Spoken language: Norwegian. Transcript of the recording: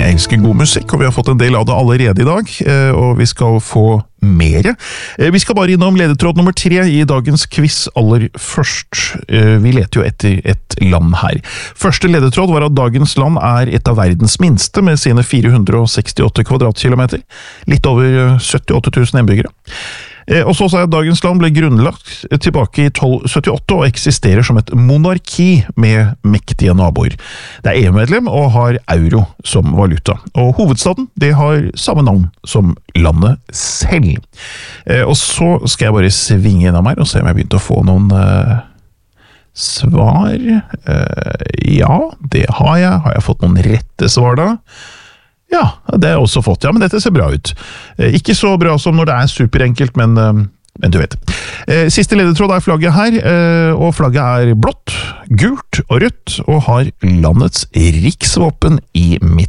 Jeg elsker god musikk, og vi har fått en del av det allerede i dag, og vi skal få mere. Vi skal bare innom ledetråd nummer 3 i dagens quiz aller først. Vi leter jo etter et land her. Første ledetråd var at dagens land er et av verdens minste, med sine 468 kvadratkilometer. Litt over 78 000 innbyggere. Og så sa jeg at dagens land ble grunnlagt tilbake i 1278 og eksisterer som et monarki med mektige naboer. Det er EU-medlem og har euro som valuta. Og hovedstaden, det har samme navn som landet selv. Og så skal jeg bare svinge innom her og se om jeg begynte å få noen svar. Ja, det har jeg. Har jeg fått noen rette svar da? Ja, det har jeg også fått. Ja, men dette ser bra ut. Ikke så bra som når det er superenkelt, men du vet. Siste ledetråd er flagget her, og flagget er blått, gult og rødt, og har landets riksvåpen i midten.